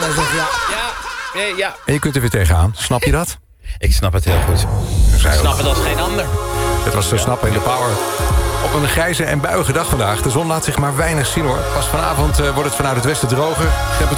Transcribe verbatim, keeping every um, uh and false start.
hij zegt ja. Ja, ja, ja. En je kunt er weer tegenaan. Snap je dat? Ik snap het heel goed. Ik snap het als geen ander. Het was te snappen in de Power. Op een grijze en buiige dag vandaag. De zon laat zich maar weinig zien hoor. Pas vanavond uh, wordt het vanuit het westen droger. Temperatuur